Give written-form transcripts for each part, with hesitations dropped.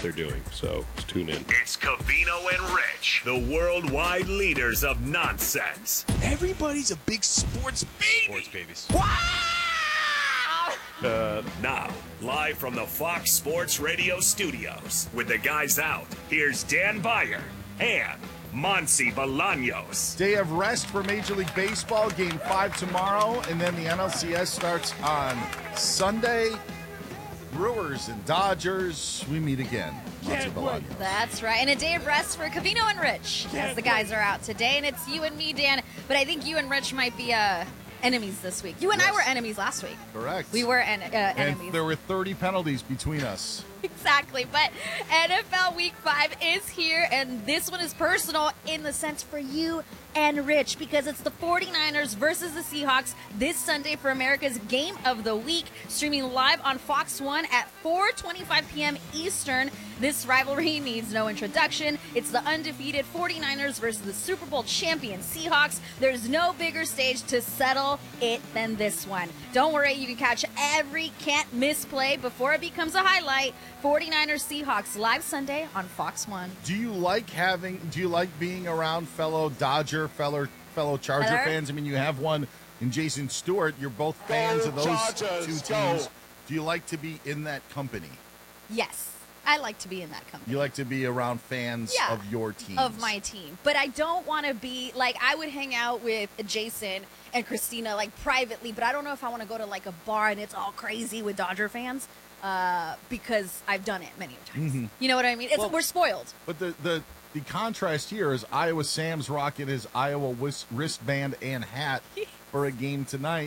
they're doing. So just tune in. It's Covino and Rich, the worldwide leaders of nonsense. Everybody's a big sports baby. Sports babies. Now, live from the Fox Sports Radio studios, with the guys out, here's Dan Beyer and Monsi Bolaños. Day of rest for Major League Baseball, Game 5 tomorrow, and then the NLCS starts on Sunday. Brewers and Dodgers, we meet again. Monsi Bolaños. That's right. And a day of rest for Covino and Rich, as the guys are out today. And it's you and me, Dan. But I think you and Rich might be enemies this week. You and I were enemies last week. Correct. We were enemies. And there were 30 penalties between us. Exactly. But NFL Week 5 is here, and this one is personal in the sense for you and Rich, because it's the 49ers versus the Seahawks this Sunday for America's Game of the Week, streaming live on Fox 1 at 4:25 p.m. Eastern. This rivalry needs no introduction. It's the undefeated 49ers versus the Super Bowl champion Seahawks. There's no bigger stage to settle it than this one. Don't worry, you can catch every can't-miss play before it becomes a highlight. 49ers Seahawks live Sunday on Fox 1. Do you like being around fellow Dodger, fellow Charger fans? I mean, you have one in Jason Stewart. You're both fans of those two teams. Do you like to be in that company? Yes. I like to be in that company. You like to be around fans of your team. Of my team. But I don't want to be, like, I would hang out with Jason and Christina, like, privately, but I don't know if I want to go to, like, a bar and it's all crazy with Dodger fans, because I've done it many times. Mm-hmm. You know what I mean? We're spoiled. But the contrast here is Iowa Sam's rocking his Iowa wristband and hat for a game tonight.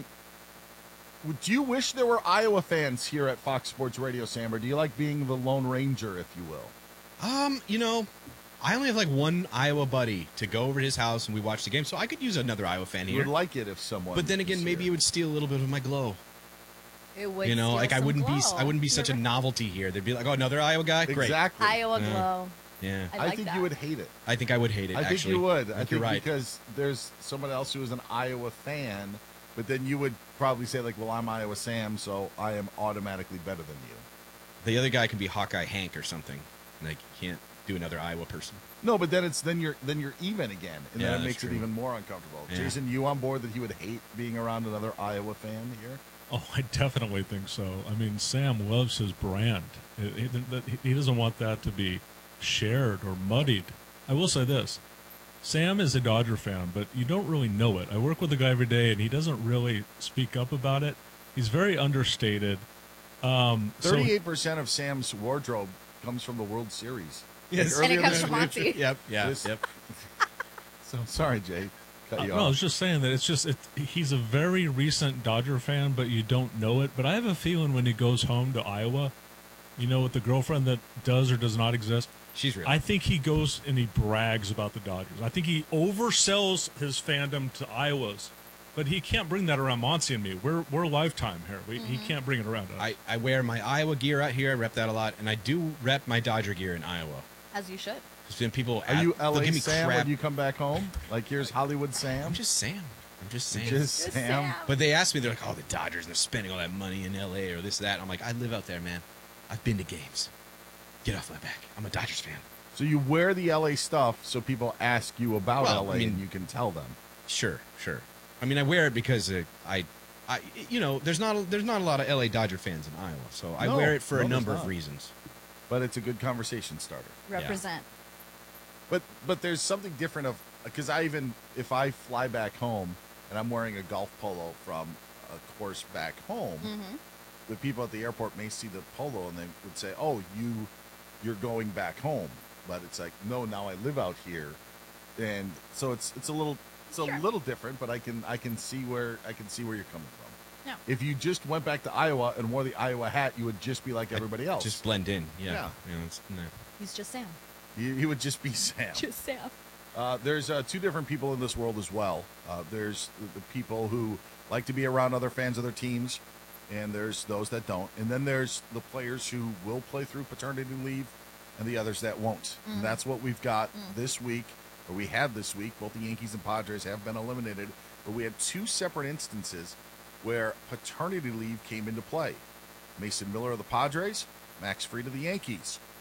Do you wish there were Iowa fans here at Fox Sports Radio, Sam, or do you like being the Lone Ranger, if you will? You know, I only have like one Iowa buddy to go over to his house and we watch the game, so I could use another Iowa fan You here. would like it if someone. But then again, was maybe here. it would steal a little bit of my glow. It would. You know, like I wouldn't glow. be such a novelty here. They'd be like, oh, another Iowa guy, great. Exactly. Iowa glow. Yeah, I I like think that. you would hate it. I think I would hate it. I think actually. you would. I think you're right. Because there's someone else who is an Iowa fan, but then you would probably say, like, well, I'm Iowa Sam, so I am automatically better than you. The other guy could be Hawkeye Hank or something. Like, you can't do another Iowa person. No, but then you're even again, and Yeah, then it that's makes true. it even more uncomfortable. Yeah. Jason, you on board that he would hate being around another Iowa fan here? Oh, I definitely think so. I mean, Sam loves his brand. He doesn't want that to be shared or muddied. I will say this. Sam is a Dodger fan, but you don't really know it. I work with the guy every day, and he doesn't really speak up about it. He's very understated. 38% of Sam's wardrobe comes from the World Series. Yes. And it Earlier comes this from week- Monty. Yep. Yep. So sorry, Jay. Cut you No, I off. was just saying that he's a very recent Dodger fan, but you don't know it. But I have a feeling when he goes home to Iowa, you know, with the girlfriend that does or does not exist, She's real. I think he goes and he brags about the Dodgers. I think he oversells his fandom to Iowa's, but he can't bring that around Monty and me. We're lifetime here. He can't bring it around us. I wear my Iowa gear out here. I rep that a lot, and I do rep my Dodger gear in Iowa. As you should. Because then people Are you they'll LA give me Sam crap. when you come back home? Like, here's Hollywood Sam? I'm just Sam. I'm just saying. Just Sam. But they asked me, they're like, oh, the Dodgers, and they're spending all that money in L.A. or this, that. I'm like, I live out there, man. I've been to games. Get off my back. I'm a Dodgers fan. So you wear the LA stuff so people ask you about Well, LA I mean- and you can tell them. Sure. I mean, I wear it because I you know, there's not a lot of L.A. Dodger fans in Iowa, so I No, wear it for no, a there's number of not. reasons. But it's a good conversation starter. Represent. But there's something different of, because if I fly back home and I'm wearing a golf polo from a course back home, the people at the airport may see the polo and they would say, "Oh, you're going back home." But it's like, no, now I live out here, and so it's a little different. But I can see where you're coming from. Yeah. If you just went back to Iowa and wore the Iowa hat, you would just be like everybody else. Just blend in. Yeah. Yeah. You know, no. He's just Sam. You would just be Sam. Just Sam. There's two different people in this world as well. There's the people who like to be around other fans of their teams, and there's those that don't. And then there's the players who will play through paternity leave, and the others that won't. And that's what we've got this week, or we had this week. Both the Yankees and Padres have been eliminated, but we had two separate instances where paternity leave came into play. Mason Miller of the Padres, Max Fried of the Yankees.